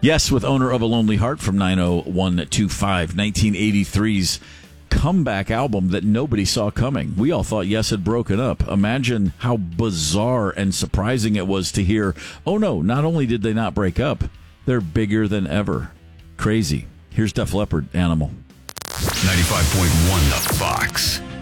Yes, with Owner of a Lonely Heart from 90125, 1983's comeback album that nobody saw coming. We all thought Yes had broken up. Imagine how bizarre and surprising it was to hear, oh no, not only did they not break up, they're bigger than ever. Crazy. Here's Def Leppard, Animal. 95.1 The Fox.